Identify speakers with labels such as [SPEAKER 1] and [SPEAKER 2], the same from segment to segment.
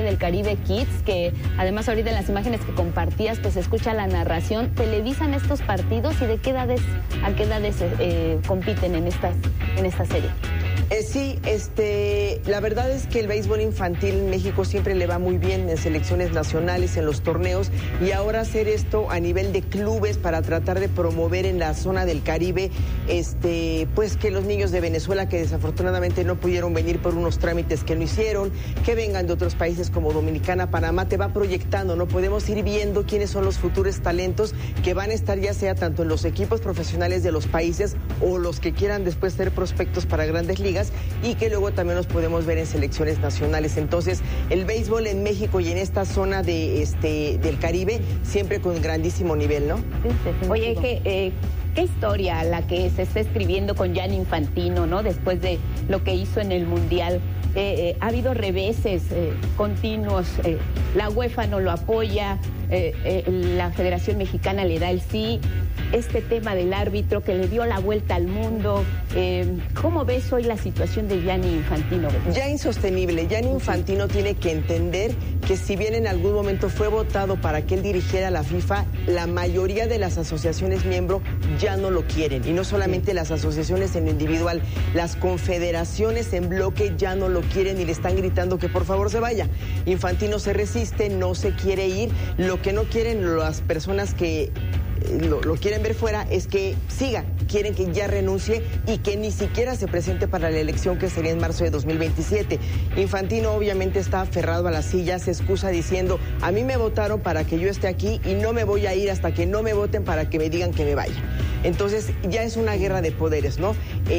[SPEAKER 1] del Caribe Kids, que además ahorita en las imágenes que compartías pues se escucha la narración. ¿Televisan estos partidos y de qué edades a qué edades compiten en esta serie?
[SPEAKER 2] Sí, la verdad es que el béisbol infantil en México siempre le va muy bien en selecciones nacionales, en los torneos, y ahora hacer esto a nivel de clubes para tratar de promover en la zona del Caribe, pues que los niños de Venezuela que desafortunadamente no pudieron venir por unos trámites que no hicieron, que vengan de otros países como Dominicana, Panamá, te va proyectando, ¿no? Podemos ir viendo quiénes son los futuros talentos que van a estar ya sea tanto en los equipos profesionales de los países o los que quieran después ser prospectos para grandes ligas, y que luego también los podemos ver en selecciones nacionales. Entonces, el béisbol en México y en esta zona del Caribe, siempre con grandísimo nivel, ¿no?
[SPEAKER 1] Oye, ¿qué historia la que se está escribiendo con Gianni Infantino, ¿no? Después de lo que hizo en el Mundial. Ha habido reveses continuos, la UEFA no lo apoya, la Federación Mexicana le da el sí, este tema del árbitro que le dio la vuelta al mundo. ¿Cómo ves hoy la situación de Gianni Infantino?
[SPEAKER 2] Ya insostenible. Gianni Infantino tiene que entender que si bien en algún momento fue votado para que él dirigiera la FIFA, la mayoría de las asociaciones miembro ya no lo quieren. Y no solamente las asociaciones en lo individual, las confederaciones en bloque ya no lo quieren y le están gritando que por favor se vaya. Infantino se resiste, no se quiere ir. Lo que no quieren las personas que lo quieren ver fuera es que siga, quieren que ya renuncie y que ni siquiera se presente para la elección que sería en marzo de 2027. Infantino obviamente está aferrado a la silla, se excusa diciendo, a mí me votaron para que yo esté aquí y no me voy a ir hasta que no me voten para que me digan que me vaya. Entonces ya es una guerra de poderes, ¿no?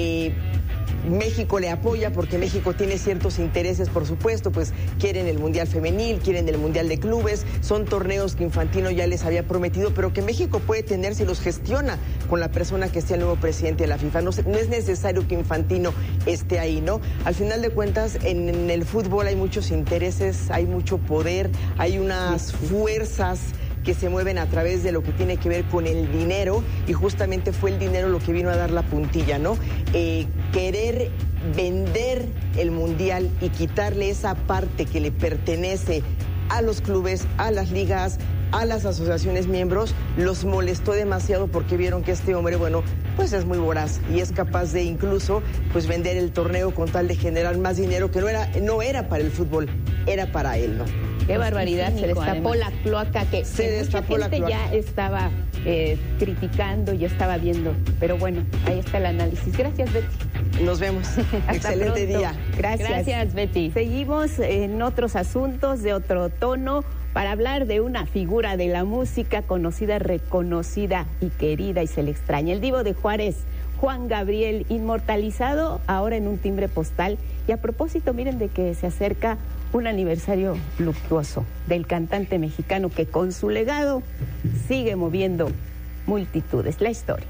[SPEAKER 2] México le apoya porque México tiene ciertos intereses, por supuesto, pues quieren el Mundial Femenil, quieren el Mundial de Clubes, son torneos que Infantino ya les había prometido, pero que México puede tener si los gestiona con la persona que sea el nuevo presidente de la FIFA. No es necesario que Infantino esté ahí, ¿no? Al final de cuentas, en el fútbol hay muchos intereses, hay mucho poder, hay unas fuerzas que se mueven a través de lo que tiene que ver con el dinero, y justamente fue el dinero lo que vino a dar la puntilla, ¿no? Querer vender el Mundial y quitarle esa parte que le pertenece a los clubes, a las ligas, a las asociaciones miembros, los molestó demasiado porque vieron que este hombre, bueno, pues es muy voraz y es capaz de incluso pues vender el torneo con tal de generar más dinero que no era para el fútbol, era para él, ¿no?
[SPEAKER 1] Qué barbaridad, se destapó la cloaca que mucha gente ya estaba criticando, ya estaba viendo, pero bueno, ahí está el análisis. Gracias, Betty.
[SPEAKER 2] Nos vemos. Excelente día.
[SPEAKER 1] Gracias, Betty. Seguimos en otros asuntos de otro tono para hablar de una figura de la música conocida, reconocida y querida, y se le extraña. El Divo de Juárez, Juan Gabriel, inmortalizado ahora en un timbre postal. Y a propósito, miren de que se acerca un aniversario luctuoso del cantante mexicano que con su legado sigue moviendo multitudes. La historia.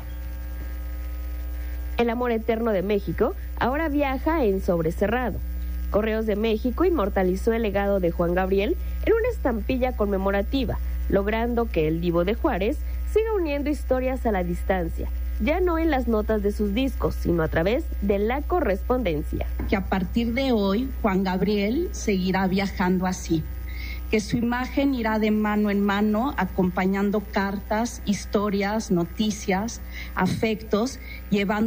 [SPEAKER 3] El amor eterno de México ahora viaja en sobrecerrado. Correos de México inmortalizó el legado de Juan Gabriel en una estampilla conmemorativa, logrando que el Divo de Juárez siga uniendo historias a la distancia, ya no en las notas de sus discos, sino a través de la correspondencia.
[SPEAKER 4] Que a partir de hoy, Juan Gabriel seguirá viajando así, que su imagen irá de mano en mano, acompañando cartas, historias, noticias, afectos, llevando